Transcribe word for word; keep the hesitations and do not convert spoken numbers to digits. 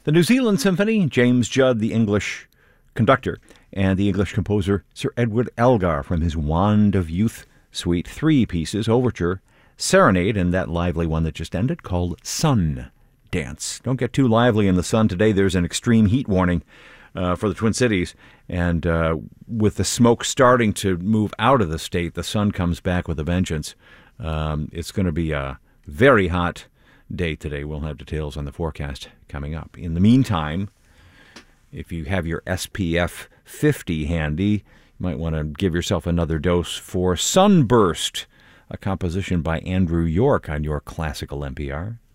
The New Zealand Symphony, James Judd, the English conductor, and the English composer Sir Edward Elgar from his Wand of Youth suite. Three pieces, Overture, Serenade, and that lively one that just ended called Sun Dance. Don't get too lively in the sun today. There's an extreme heat warning uh, for the Twin Cities. And uh, with the smoke starting to move out of the state, the sun comes back with a vengeance. Um, it's going to be a very hot day today. We'll have details on the forecast coming up. In the meantime, if you have your S P F fifty handy, you might want to give yourself another dose for Sunburst, a composition by Andrew York on your classical N P R.